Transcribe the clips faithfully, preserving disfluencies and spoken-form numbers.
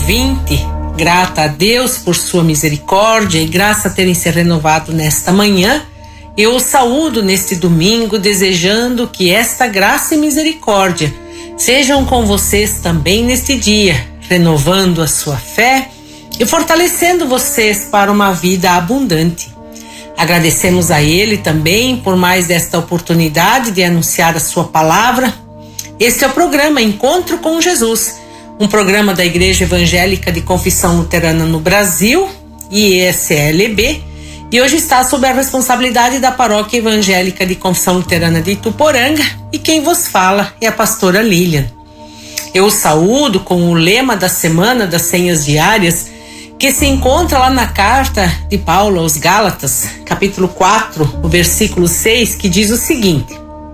ouvinte, grata a Deus por sua misericórdia e graça terem se renovado nesta manhã, eu o saúdo neste domingo, desejando que esta graça e misericórdia sejam com vocês também neste dia, renovando a sua fé e fortalecendo vocês para uma vida abundante. Agradecemos a Ele também por mais esta oportunidade de anunciar a sua palavra. Este é o programa Encontro com Jesus, um programa da Igreja Evangélica de Confissão Luterana no Brasil, I E S L B, e hoje está sob a responsabilidade da Paróquia Evangélica de Confissão Luterana de Ituporanga, e quem vos fala é a pastora Lilian. Eu o saúdo com o lema da semana das senhas diárias, que se encontra lá na carta de Paulo aos Gálatas, capítulo quatro, o versículo seis, que diz o seguinte: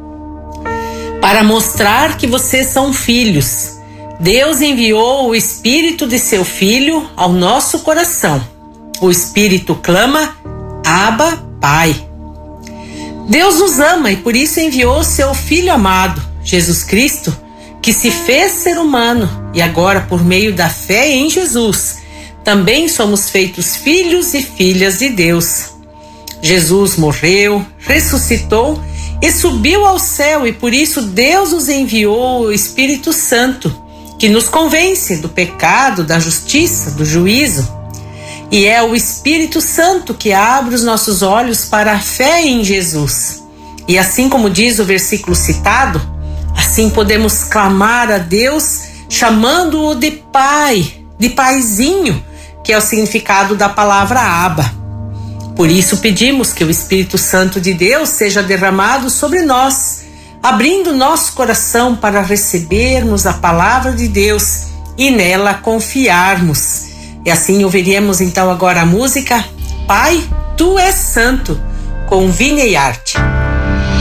para mostrar que vocês são filhos, Deus enviou o Espírito de seu Filho ao nosso coração. O Espírito clama, Abba, Pai. Deus nos ama e por isso enviou seu Filho amado, Jesus Cristo, que se fez ser humano, e agora, por meio da fé em Jesus, também somos feitos filhos e filhas de Deus. Jesus morreu, ressuscitou e subiu ao céu, e por isso Deus nos enviou o Espírito Santo, que nos convence do pecado, da justiça, do juízo. E é o Espírito Santo que abre os nossos olhos para a fé em Jesus. E assim como diz o versículo citado, assim podemos clamar a Deus chamando-o de Pai, de Paizinho, que é o significado da palavra Abba. Por isso pedimos que o Espírito Santo de Deus seja derramado sobre nós, abrindo nosso coração para recebermos a palavra de Deus e nela confiarmos. E assim ouviremos então agora a música Pai, Tu és Santo, com Vini e Arte.